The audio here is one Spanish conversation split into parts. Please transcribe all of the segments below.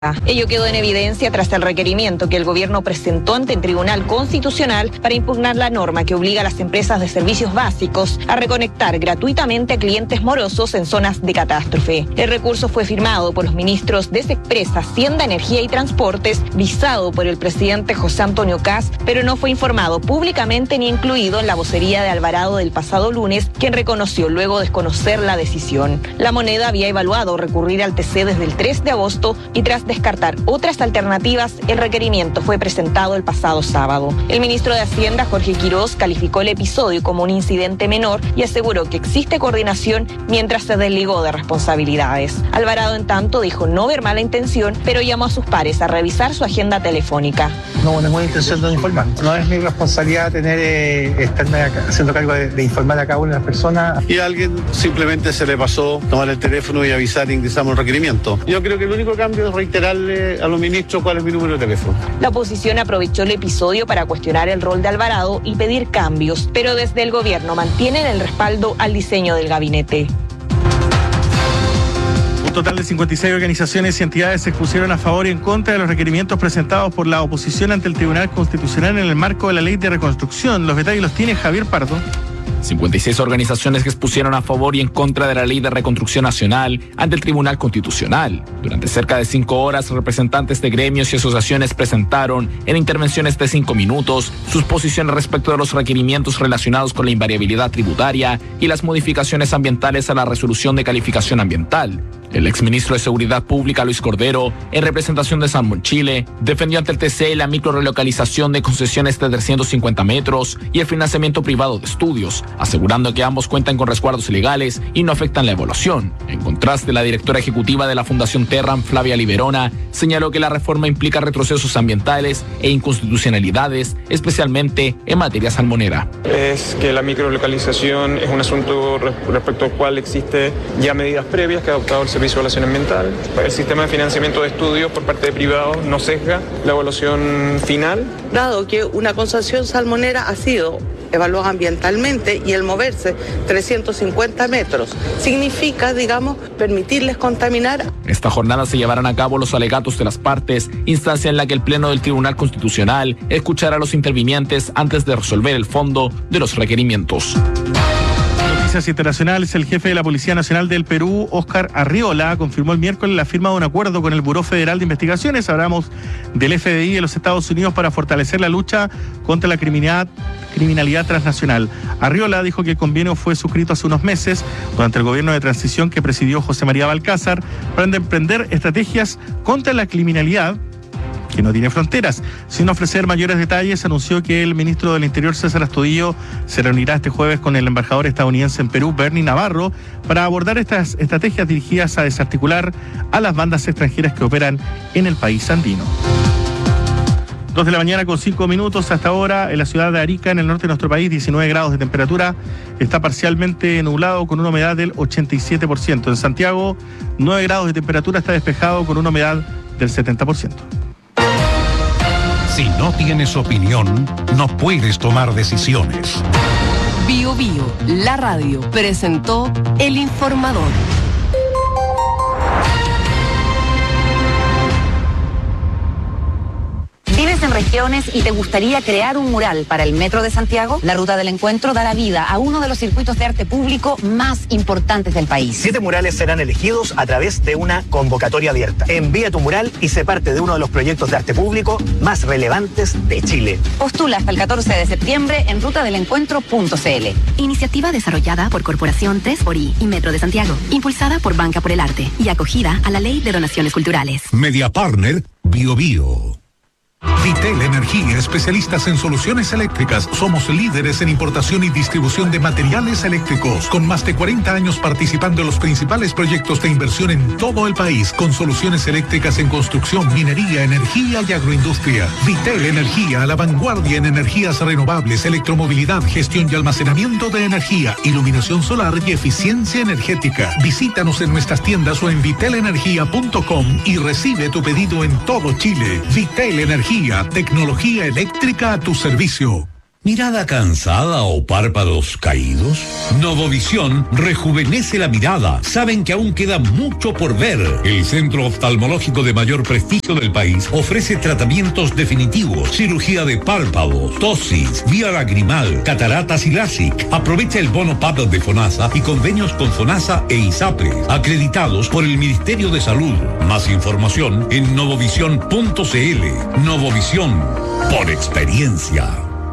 Ello quedó en evidencia tras el requerimiento que el gobierno presentó ante el Tribunal Constitucional para impugnar la norma que obliga a las empresas de servicios básicos a reconectar gratuitamente a clientes morosos en zonas de catástrofe. El recurso fue firmado por los ministros de Sexpresa, Hacienda, Energía y Transportes, visado por el presidente José Antonio Kast, pero no fue informado públicamente ni incluido en la vocería de Alvarado del pasado lunes, quien reconoció luego desconocer la decisión. La Moneda había evaluado recurrir al TC desde el 3 de agosto y tras descartar otras alternativas, el requerimiento fue presentado el pasado sábado. El ministro de Hacienda, Jorge Quirós, calificó el episodio como un incidente menor y aseguró que existe coordinación mientras se desligó de responsabilidades. Alvarado, en tanto, dijo no ver mala intención, pero llamó a sus pares a revisar su agenda telefónica. No, ninguna intención de informar. No es mi responsabilidad estarme haciendo cargo de informar a cada una de las personas. Y a alguien simplemente se le pasó tomar el teléfono y avisar e ingresamos un requerimiento. Yo creo que el único cambio es reiterarle a los ministros cuál es mi número de teléfono. La oposición aprovechó el episodio para cuestionar el rol de Alvarado y pedir cambios, pero desde el gobierno mantienen el respaldo al diseño del gabinete. Un total de 56 organizaciones y entidades se expusieron a favor y en contra de los requerimientos presentados por la oposición ante el Tribunal Constitucional en el marco de la Ley de Reconstrucción. Los detalles los tiene Javier Pardo. 56 organizaciones que expusieron a favor y en contra de la Ley de Reconstrucción Nacional ante el Tribunal Constitucional. Durante cerca de 5 horas, representantes de gremios y asociaciones presentaron, en intervenciones de 5 minutos, sus posiciones respecto de los requerimientos relacionados con la invariabilidad tributaria y las modificaciones ambientales a la resolución de calificación ambiental. El exministro de Seguridad Pública, Luis Cordero, en representación de Salmón Chile, defendió ante el TC la microrelocalización de concesiones de 350 metros y el financiamiento privado de estudios, asegurando que ambos cuentan con resguardos legales y no afectan la evaluación. En contraste, la directora ejecutiva de la Fundación Terram, Flavia Liberona, señaló que la reforma implica retrocesos ambientales e inconstitucionalidades, especialmente en materia salmonera. Es que la microlocalización es un asunto respecto al cual existe ya medidas previas que ha adoptado el Servicio de Evaluación Ambiental. El sistema de financiamiento de estudios por parte de privados no sesga la evaluación final. Dado que una concesión salmonera ha sido evaluada ambientalmente y el moverse 350 metros significa, permitirles contaminar. Esta jornada se llevarán a cabo los alegatos de las partes, instancia en la que el Pleno del Tribunal Constitucional escuchará a los intervinientes antes de resolver el fondo de los requerimientos. Noticias internacionales. El jefe de la Policía Nacional del Perú, Óscar Arriola, confirmó el miércoles la firma de un acuerdo con el Buró Federal de Investigaciones, hablamos del FBI de los Estados Unidos, para fortalecer la lucha contra la criminalidad transnacional. Arriola dijo que el convenio fue suscrito hace unos meses durante el gobierno de transición que presidió José María Balcázar para emprender estrategias contra la criminalidad que no tiene fronteras. Sin ofrecer mayores detalles, anunció que el ministro del Interior, César Astudillo, se reunirá este jueves con el embajador estadounidense en Perú, Bernie Navarro, para abordar estas estrategias dirigidas a desarticular a las bandas extranjeras que operan en el país andino. 2 de la mañana con 5 minutos hasta ahora en la ciudad de Arica, en el norte de nuestro país, 19 grados de temperatura, está parcialmente nublado con una humedad del 87%. En Santiago, 9 grados de temperatura, está despejado con una humedad del 70%. Si no tienes opinión, no puedes tomar decisiones. Bio Bio, la radio, presentó El Informador. ¿Vives en regiones y te gustaría crear un mural para el Metro de Santiago? La Ruta del Encuentro dará vida a uno de los circuitos de arte público más importantes del país. 7 murales serán elegidos a través de una convocatoria abierta. Envía tu mural y sé parte de uno de los proyectos de arte público más relevantes de Chile. Postula hasta el 14 de septiembre en rutadelencuentro.cl. Iniciativa desarrollada por Corporación 3xI y Metro de Santiago, impulsada por Banca por el Arte y acogida a la Ley de Donaciones Culturales. Media Partner, Bio Bio. Vitel Energía, especialistas en soluciones eléctricas. Somos líderes en importación y distribución de materiales eléctricos, con más de 40 años participando en los principales proyectos de inversión en todo el país, con soluciones eléctricas en construcción, minería, energía y agroindustria. Vitel Energía, a la vanguardia en energías renovables, electromovilidad, gestión y almacenamiento de energía, iluminación solar y eficiencia energética. Visítanos en nuestras tiendas o en vitelenergia.com y recibe tu pedido en todo Chile. Vitel Energía, tecnología eléctrica a tu servicio. ¿Mirada cansada o párpados caídos? Novovisión rejuvenece la mirada. Saben que aún queda mucho por ver. El centro oftalmológico de mayor prestigio del país ofrece tratamientos definitivos, cirugía de párpados, tosis, vía lagrimal, cataratas y LASIK. Aprovecha el bono PAP de FONASA y convenios con FONASA e ISAPRE, acreditados por el Ministerio de Salud. Más información en novovision.cl. Novovisión, por experiencia.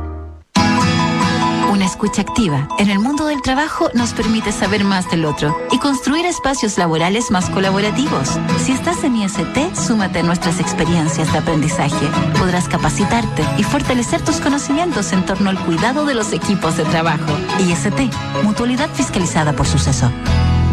Una escucha activa en el mundo del trabajo nos permite saber más del otro y construir espacios laborales más colaborativos. Si estás en IST, súmate a nuestras experiencias de aprendizaje. Podrás capacitarte y fortalecer tus conocimientos en torno al cuidado de los equipos de trabajo. IST, Mutualidad Fiscalizada por Suceso.